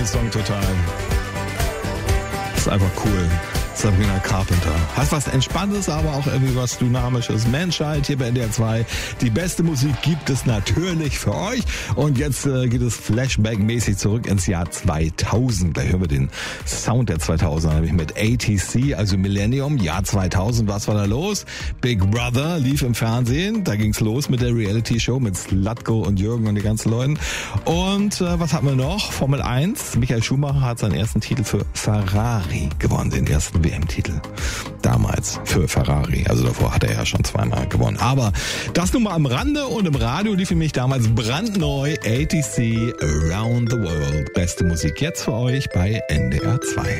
Song total. Das ist einfach cool. Sabrina Carpenter. Hat was Entspanntes, aber auch irgendwie was Dynamisches. Menschheit hier bei NDR 2. Die beste Musik gibt es natürlich für euch. Und jetzt geht es Flashback-mäßig zurück ins Jahr 2000. Da hören wir den Sound der 2000er, nämlich mit ATC, also Millennium, Jahr 2000. Was war da los? Big Brother lief im Fernsehen. Da ging's los mit der Reality-Show mit Zlatko und Jürgen und die ganzen Leuten. Und was hatten wir noch? Formel 1. Michael Schumacher hat seinen ersten Titel für Ferrari gewonnen, den ersten WM-Titel. Damals für Ferrari. Also davor hat er ja schon zweimal gewonnen. Aber das nun mal am Rande, und im Radio lief für mich damals brandneu ATC Around the World. Beste Musik jetzt für euch bei NDR 2.